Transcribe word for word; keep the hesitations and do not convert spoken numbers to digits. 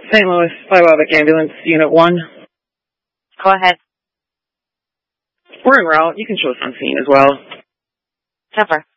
Saint Louis, Bilobic Ambulance, Unit one. Go ahead. We're en route. You can show us on scene as well. Cover.